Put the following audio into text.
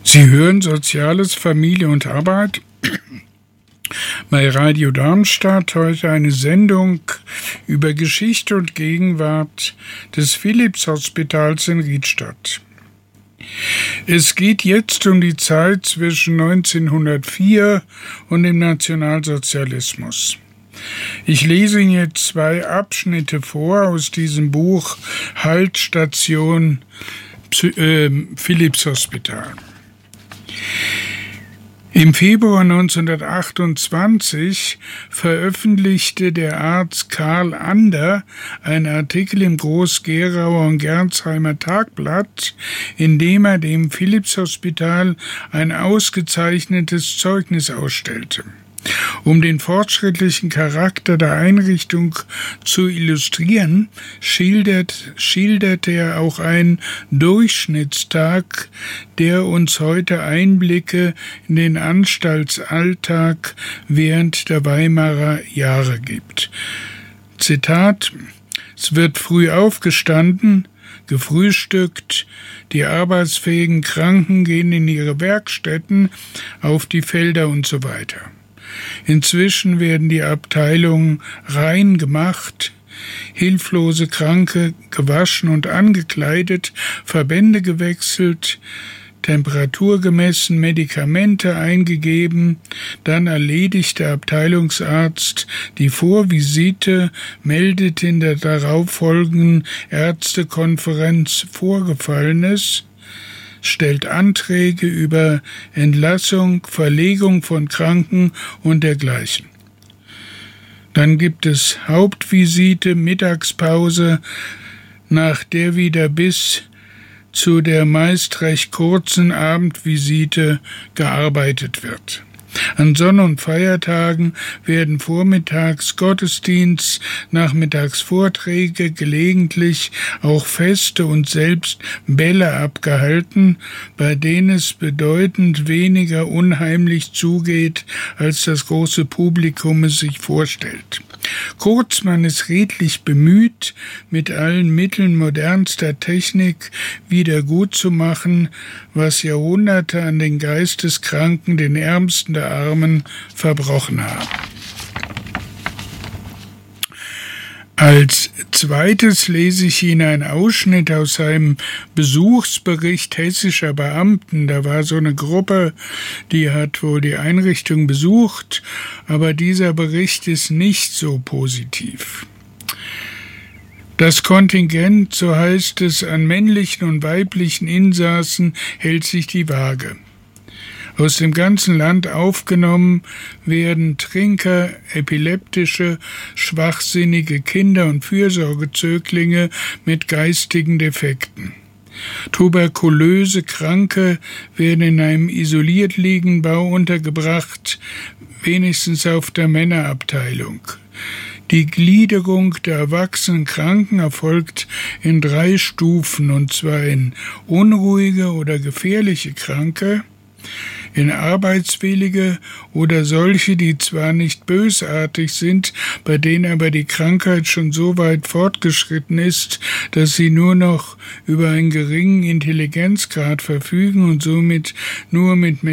Sie hören Soziales, Familie und Arbeit bei Radio Darmstadt. Heute eine Sendung über Geschichte und Gegenwart des Philipshospitals in Riedstadt. Es geht jetzt um die Zeit zwischen 1904 und dem Nationalsozialismus. Ich lese Ihnen jetzt 2 Abschnitte vor aus diesem Buch Halt Station Philipshospital. Im Februar 1928 veröffentlichte der Arzt Karl Ander einen Artikel im Groß-Gerauer und Gerresheimer Tagblatt, in dem er dem Philipshospital ein ausgezeichnetes Zeugnis ausstellte. Um den fortschrittlichen Charakter der Einrichtung zu illustrieren, schilderte er auch einen Durchschnittstag, der uns heute Einblicke in den Anstaltsalltag während der Weimarer Jahre gibt. Zitat: Es wird früh aufgestanden, gefrühstückt, die arbeitsfähigen Kranken gehen in ihre Werkstätten, auf die Felder und so weiter. Inzwischen werden die Abteilungen rein gemacht, hilflose Kranke gewaschen und angekleidet, Verbände gewechselt, Temperatur gemessen, Medikamente eingegeben, dann erledigt der Abteilungsarzt die Vorvisite, meldet in der darauffolgenden Ärztekonferenz Vorgefallenes, stellt Anträge über Entlassung, Verlegung von Kranken und dergleichen. Dann gibt es Hauptvisite, Mittagspause, nach der wieder bis zu der meist recht kurzen Abendvisite gearbeitet wird. An Sonn- und Feiertagen werden vormittags Gottesdienst, nachmittags Vorträge, gelegentlich auch Feste und selbst Bälle abgehalten, bei denen es bedeutend weniger unheimlich zugeht, als das große Publikum es sich vorstellt. Kurz, man ist redlich bemüht, mit allen Mitteln modernster Technik wieder gut zu machen, was Jahrhunderte an den Geisteskranken, den Ärmsten der Armen, verbrochen haben. Als zweites lese ich Ihnen einen Ausschnitt aus einem Besuchsbericht hessischer Beamten. Da war so eine Gruppe, die hat wohl die Einrichtung besucht, aber dieser Bericht ist nicht so positiv. Das Kontingent, so heißt es, an männlichen und weiblichen Insassen hält sich die Waage. Aus dem ganzen Land aufgenommen werden Trinker, epileptische, schwachsinnige Kinder und Fürsorgezöglinge mit geistigen Defekten. Tuberkulöse Kranke werden in einem isoliert liegenden Bau untergebracht, wenigstens auf der Männerabteilung. Die Gliederung der erwachsenen Kranken erfolgt in 3 Stufen, und zwar in unruhige oder gefährliche Kranke, in arbeitswillige oder solche, die zwar nicht bösartig sind, bei denen aber die Krankheit schon so weit fortgeschritten ist, dass sie nur noch über einen geringen Intelligenzgrad verfügen und somit nur mit